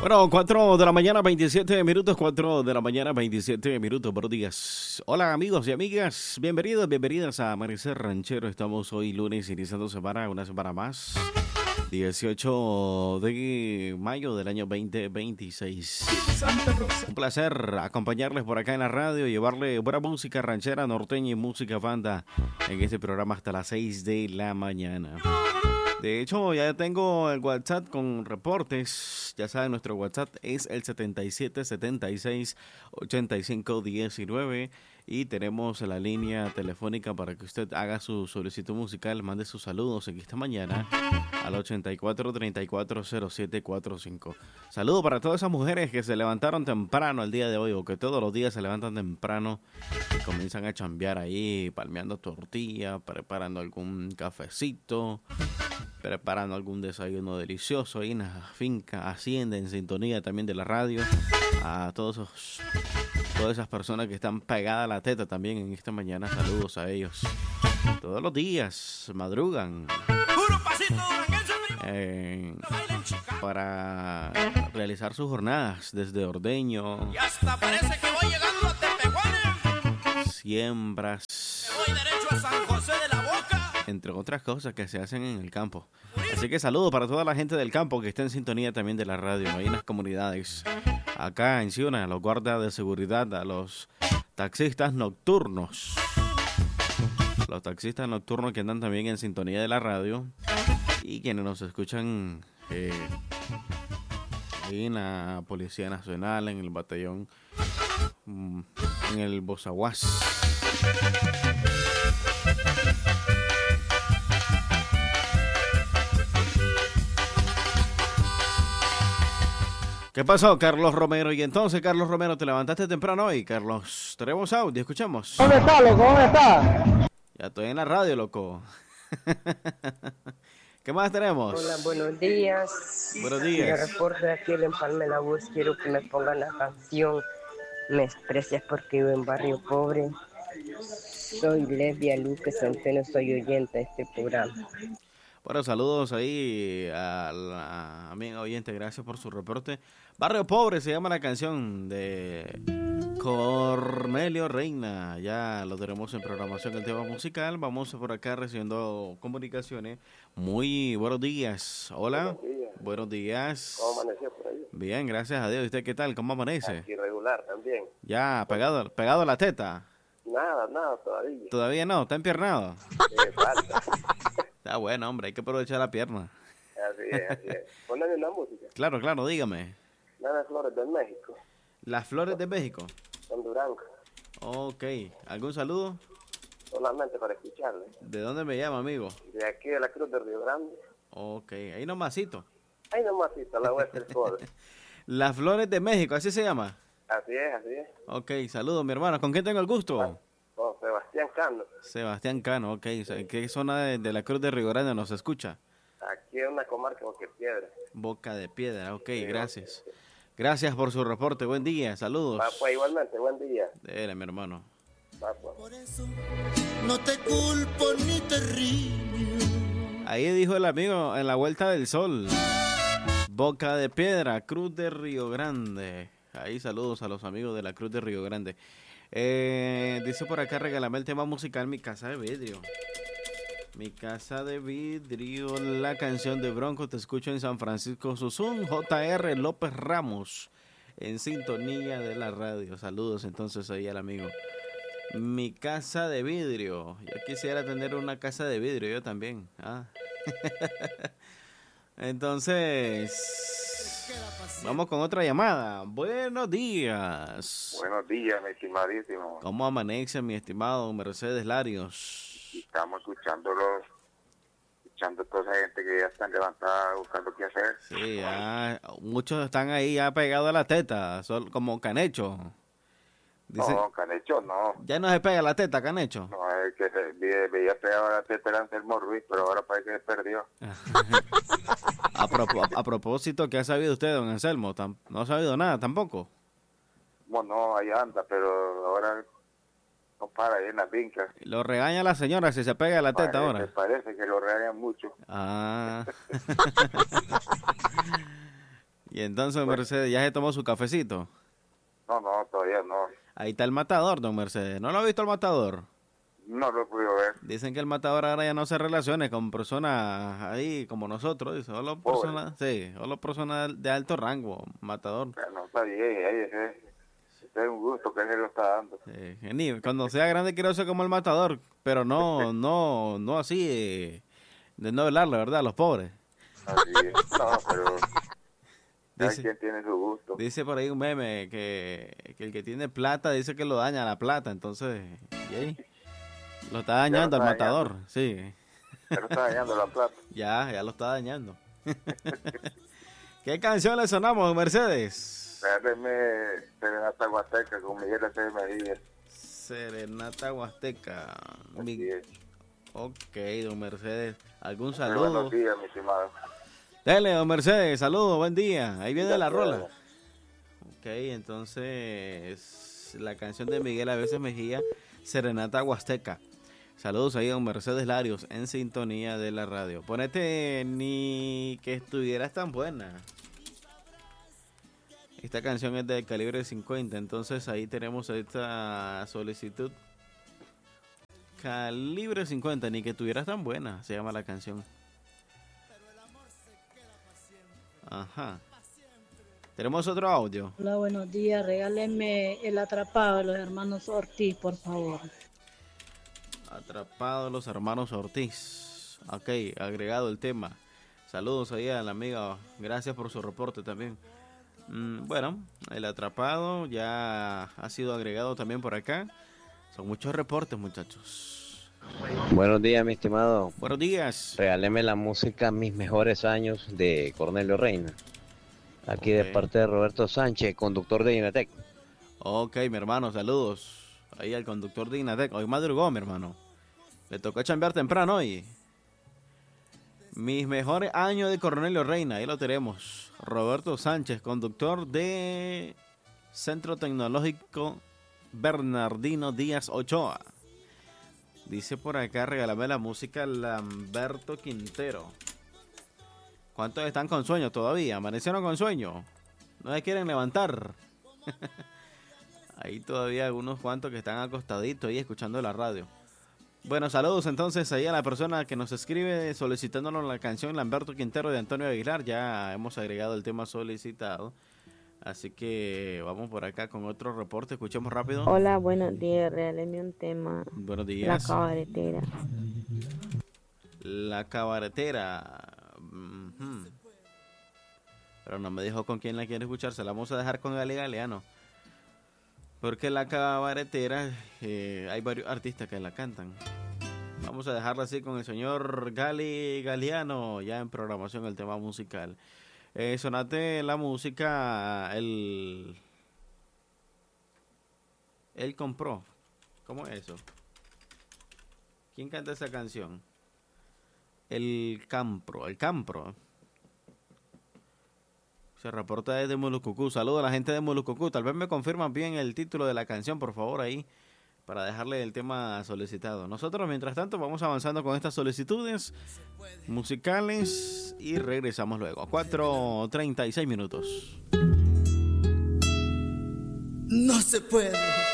Bueno, 4 de la mañana, 27 minutos, 4 de la mañana, 27 minutos, buenos días. Hola amigos y amigas, bienvenidos, bienvenidas a Amanecer Ranchero. Estamos hoy lunes, iniciando semana, una semana más, 18 de mayo del año 2026. Un placer acompañarles por acá en la radio, llevarle buena música ranchera, norteña y música banda en este programa hasta las 6 de la mañana. De hecho, ya tengo el WhatsApp con reportes. Ya saben, nuestro WhatsApp es el 77768519 y tenemos la línea telefónica para que usted haga su solicitud musical, mande sus saludos en esta mañana al 84340745. Saludo para todas esas mujeres que se levantaron temprano el día de hoy o que todos los días se levantan temprano y comienzan a chambear ahí, palmeando tortilla, preparando algún cafecito, preparando algún desayuno delicioso ahí en la finca Hacienda, en sintonía también de la radio. A todas esas personas que están pegadas a la teta también en esta mañana, saludos a ellos. Todos los días madrugan para realizar sus jornadas desde ordeño, y hasta parece que voy llegando a Tepehuanes. siembras, Me voy derecho a San José de la Boca. entre otras cosas que se hacen en el campo. Así que saludos para toda la gente del campo que está en sintonía también de la radio, ahí en las comunidades. Acá en Ciuna, a los guardas de seguridad, a los taxistas nocturnos. Los taxistas nocturnos que andan también en sintonía de la radio y quienes nos escuchan ahí en la Policía Nacional, en el batallón, en el Bozaguas. ¿Qué pasó, Carlos Romero? Y entonces, Carlos Romero, ¿te levantaste temprano hoy, Carlos? Tenemos audio, escuchamos. ¿Dónde está, loco? ¿Dónde está? Ya estoy en la radio, loco. ¿Qué más tenemos? Hola, buenos días. Buenos Me días. reporto de aquí el Empalme La Voz. Quiero que me pongan la canción Me Desprecias porque vivo en barrio pobre. Soy Lesbia Luque Centeno, soy oyente de este programa. Bueno, saludos ahí a la amiga oyente, gracias por su reporte. Barrio Pobre se llama la canción de Cornelio Reina. Ya lo tenemos en programación el tema musical. Vamos por acá recibiendo comunicaciones. Muy buenos días. Hola. Buenos días. ¿Cómo amaneció por ahí? Bien, gracias a Dios. ¿Y usted qué tal? ¿Cómo amanece? Aquí regular también. Ya, pegado a la teta. Nada todavía. Todavía no, está empiernado. Falta. Está bueno, hombre, hay que aprovechar la pierna. Así es. Ponle una música. Claro, dígame. Nada Flores de México. Las Flores de México. Con Durango. Ok, ¿algún saludo? Solamente para escucharle. ¿De dónde me llama, amigo? De aquí de la Cruz de Río Grande. Ok, ahí nomásito. Ahí nomásito, la West del Ford. Las Flores de México, ¿así se llama? Así es. Ok, saludos, mi hermano. ¿Con quién tengo el gusto? Con Sebastián Cano. Sebastián Cano, ok. ¿En qué zona de la Cruz de Río Grande nos escucha? Aquí en una comarca Boca de Piedra. Boca de Piedra, ok, Sí, gracias. Gracias por su reporte, buen día, saludos. Va, pues igualmente, buen día. Dele, mi hermano. Va, pues. Por eso no te culpo ni te río. Ahí dijo el amigo en la Vuelta del Sol. Boca de Piedra, Cruz de Río Grande. Ahí saludos a los amigos de la Cruz de Río Grande. Dice por acá, regálame el tema musical Mi Casa de Vidrio. Mi Casa de Vidrio, la canción de Bronco, te escucho en San Francisco Susún, J.R. López Ramos, en sintonía de la radio. Saludos entonces ahí al amigo. Mi Casa de Vidrio. Yo quisiera tener una casa de vidrio, yo también. Entonces, vamos con otra llamada. Buenos días. Buenos días, mi estimadísimo. ¿Cómo amanece, mi estimado Mercedes Larios? Estamos escuchando toda esa gente que ya están levantada buscando qué hacer. Sí, ya, muchos están ahí ya pegados a la teta, son como Canecho. Dice, No, Canecho no. ya no se pega la teta, Canecho. No, es que veía pegado a la teta era Anselmo Ruiz, pero ahora parece que se perdió. A propósito, ¿qué ha sabido usted, don Anselmo? ¿No ha sabido nada tampoco? Bueno, no, ahí anda, pero ahora no para ahí en las fincas. Lo regaña la señora si se pega la teta ahora. Parece que lo regañan mucho. Ah. Y entonces, Mercedes, ¿ya se tomó su cafecito? No, todavía no. Ahí está el Matador, don Mercedes. ¿No lo ha visto el Matador? No lo he podido ver. Dicen que el Matador ahora ya no se relaciona con personas ahí como nosotros. Dice, solo personas de alto rango, Matador. Bueno, está bien, ese es un gusto que él lo está dando. Cuando sea grande quiero ser como el Matador, pero no así de no velar, la verdad, a los pobres. Así es. No, pero cada Dice, quien tiene su gusto. dice por ahí un meme que el que tiene plata dice que lo daña la plata, entonces, ¿y ahí? Lo está dañando al Matador, sí. Pero está dañando la plata. Ya lo está dañando. ¿Qué canción le sonamos, Mercedes? Dame Serenata Huasteca con Miguel Acevedo Medina. Serenata Huasteca. Así es. Ok, don Mercedes. ¿Algún Muy saludo? buenos días, mi estimado. Dele, don Mercedes, saludos, buen día. Ahí viene la rola. Gracias. Ok, entonces la canción de Miguel a veces Mejía, Serenata Huasteca. Saludos ahí, don Mercedes Larios, en sintonía de la radio. Ponete ni que estuvieras tan buena. Esta canción es de calibre 50, entonces ahí tenemos esta solicitud. Calibre 50, ni que estuvieras tan buena, se llama la canción. Ajá. Tenemos otro audio. Hola, buenos días. Regálenme El Atrapado de los hermanos Ortiz, por favor. Atrapado los hermanos Ortiz. Ok, agregado el tema. Saludos ahí a la amiga. Gracias por su reporte también. Bueno, El Atrapado ya ha sido agregado también por acá. Son muchos reportes, muchachos. Buenos días, mi estimado. Buenos días. Regáleme la música Mis Mejores Años de Cornelio Reina. Aquí de parte de Roberto Sánchez, conductor de Inatec. Ok, mi hermano, saludos. Ahí al conductor de Inatec. Hoy madrugó, mi hermano. Le tocó chambear temprano hoy. Mis Mejores Años de Cornelio Reina. Ahí lo tenemos. Roberto Sánchez, conductor de Centro Tecnológico Bernardino Díaz Ochoa. Dice por acá, regálame la música Lamberto Quintero. ¿Cuántos están con sueño todavía? ¿Amanecieron con sueño? ¿No se quieren levantar? Ahí todavía algunos cuantos que están acostaditos ahí escuchando la radio. Bueno, saludos entonces ahí a la persona que nos escribe solicitándonos la canción Lamberto Quintero de Antonio Aguilar. Ya hemos agregado el tema solicitado. Así que vamos por acá con otro reporte. Escuchemos rápido. Hola, buenos días. Regáleme un tema. Buenos días. La Cabaretera. La Cabaretera. Pero no me dijo con quién la quiere escuchar. Se la vamos a dejar con Gali Galeano. Porque La Cabaretera, hay varios artistas que la cantan. Vamos a dejarla así con el señor Gali Galeano, ya en programación el tema musical. Sonate la música, él compró. ¿Cómo es eso? ¿Quién canta esa canción? El Campro. Se reporta desde Mulucucú. Saludos a la gente de Mulucucú. Tal vez me confirman bien el título de la canción, por favor, ahí, para dejarle el tema solicitado. Nosotros, mientras tanto, vamos avanzando con estas solicitudes musicales y regresamos luego. 4:36 minutos. No se puede.